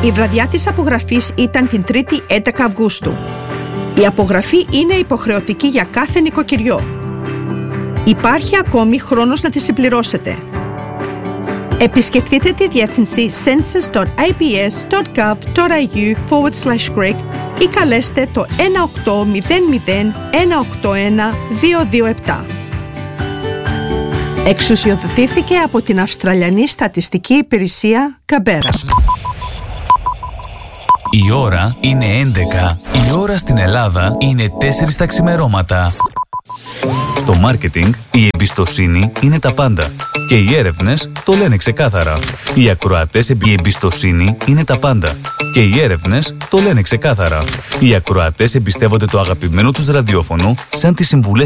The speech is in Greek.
Η βραδιά της απογραφής ήταν την 3η 11 Αυγούστου. Η απογραφή είναι υποχρεωτική για κάθε νοικοκυριό. Υπάρχει ακόμη χρόνος να τη συμπληρώσετε. Επισκεφτείτε τη διεύθυνση census.abs.gov.au/Greek ή καλέστε το 1800 181 227. Εξουσιοδοτήθηκε από την Αυστραλιανή Στατιστική Υπηρεσία Καμπέρα. Η ώρα είναι 11. Η ώρα στην Ελλάδα είναι 4 τα ξημερώματα. Στο μάρκετινγκ η εμπιστοσύνη είναι τα πάντα. Και οι έρευνες το λένε ξεκάθαρα. Οι ακροατές η εμπιστοσύνη είναι τα πάντα. Και οι έρευνες το λένε ξεκάθαρα. Οι ακροατές εμπιστεύονται το αγαπημένο τους ραδιόφωνο σαν τις συμβουλές